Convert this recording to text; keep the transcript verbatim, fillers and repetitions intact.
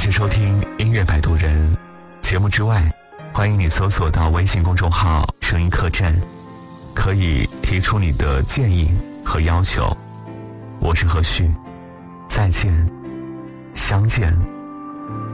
谢收听音乐摆渡人。节目之外，欢迎你搜索到微信公众号声音客栈，可以提出你的建议和要求。我是何旭，再见，相见。